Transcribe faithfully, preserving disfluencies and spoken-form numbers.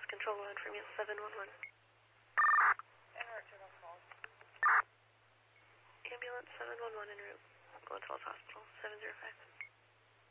West Control Line from you, seven one one. Ambulance seven one one en route. Glens Falls Hospital, seven zero five.